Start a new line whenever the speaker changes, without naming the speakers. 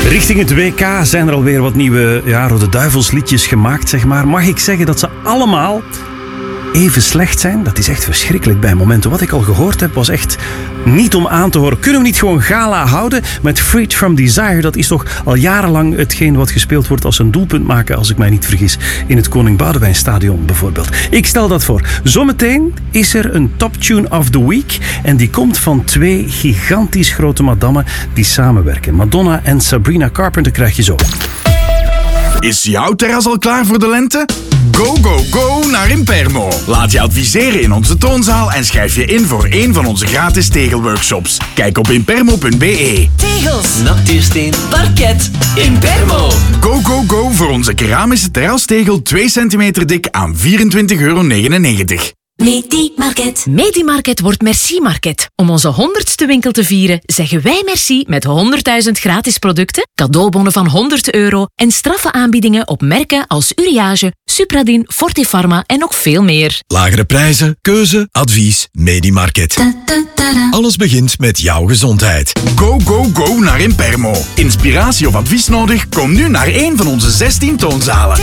Richting het WK zijn er alweer wat nieuwe Rode Duivels liedjes gemaakt, zeg maar. Mag ik zeggen dat ze allemaal even slecht zijn? Dat is echt verschrikkelijk bij momenten. Wat ik al gehoord heb was echt niet om aan te horen. Kunnen we niet gewoon gala houden met Freed from Desire? Dat is toch al jarenlang hetgeen wat gespeeld wordt als een doelpunt maken, als ik mij niet vergis, in het Koning Boudewijn Stadion bijvoorbeeld. Ik stel dat voor. Zometeen is er een Top Tune of the Week en die komt van twee gigantisch grote madammen die samenwerken. Madonna en Sabrina Carpenter krijg je zo.
Is jouw terras al klaar voor de lente? Go, go, go naar Impermo. Laat je adviseren in onze toonzaal en schrijf je in voor een van onze gratis tegelworkshops. Kijk op impermo.be.
Tegels, natuursteen, parket, Impermo.
Go, go, go voor onze keramische terrastegel 2 centimeter dik aan €24,99.
Medimarket.
Medimarket wordt Merci Market. Om onze 100ste winkel te vieren, zeggen wij merci met 100.000 gratis producten, cadeaubonnen van €100 en straffe aanbiedingen op merken als Uriage, Supradin, Fortifarma en nog veel meer.
Lagere prijzen, keuze, advies, Medimarket. Alles begint met jouw gezondheid.
Go, go, go naar Impermo. Inspiratie of advies nodig? Kom nu naar een van onze 16 toonzalen.